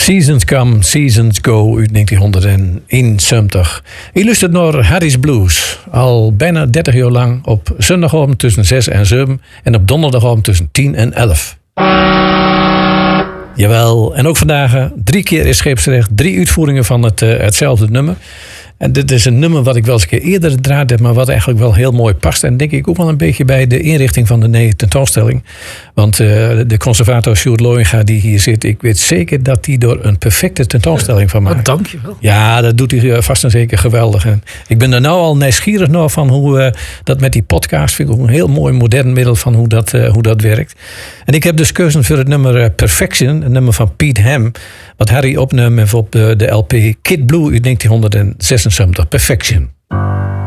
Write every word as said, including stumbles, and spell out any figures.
Seasons Come, Seasons Go uit negentienhonderdeenenzeventig. Je luistert naar Harry's Blues. Al bijna dertig jaar lang op zondagavond tussen zes en zeven en op donderdagavond tussen tien en elf. Jawel, en ook vandaag drie keer is scheepsrecht, drie uitvoeringen van het, uh, hetzelfde nummer. En dit is een nummer wat ik wel eens een keer eerder gedraaid heb, maar wat eigenlijk wel heel mooi past. En denk ik ook wel een beetje bij de inrichting van de tentoonstelling. Want uh, de conservator Sjoerd Looyenga die hier zit, ik weet zeker dat hij door een perfecte tentoonstelling van maakt. Oh, dank je wel. Ja, dat doet hij vast en zeker geweldig. En ik ben er nou al nieuwsgierig naar van hoe uh, dat met die podcast, vind ik ook een heel mooi modern middel van hoe dat, uh, hoe dat werkt. En ik heb dus gekozen voor het nummer uh, Perfection, een nummer van Pete Ham, wat Harry opnam op de, de L P Kid Blue uit negentienhonderdzesenzeventig. Perfection.